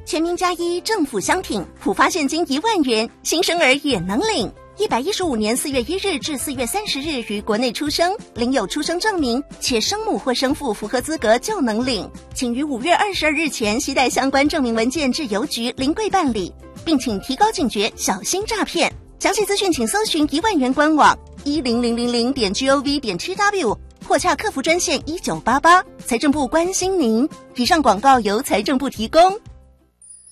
全民加一，政府相挺，普发现金1万元，新生儿也能领。115年4月1日至4月30日于国内出生，领有出生证明，且生母或生父符合资格就能领。请于5月22日前携带相关证明文件至邮局临柜办理，并请提高警觉，小心诈骗。详细资讯请搜寻1万元官网10000.gov.tw 或洽客服专线1988。财政部关心您。以上广告由财政部提供。